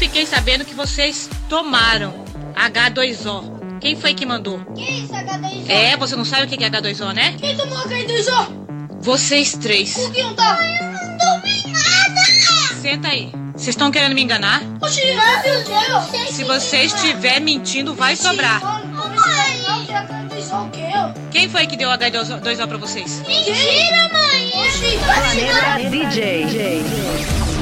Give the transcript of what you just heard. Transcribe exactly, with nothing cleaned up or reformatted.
fiquei sabendo que vocês tomaram H dois O. Quem foi que mandou? Que isso, H dois O? É, você não sabe o que é H dois O, né? Quem tomou H dois O? Vocês três. O que não tá? Eu não tomei nada. Senta aí. Vocês estão querendo me enganar? Oxi, meu Deus do céu. Se você estiver mentindo, vai sobrar. Quem foi que deu H dois O pra vocês? Mentira, mãe. Oxi, Planeta D J.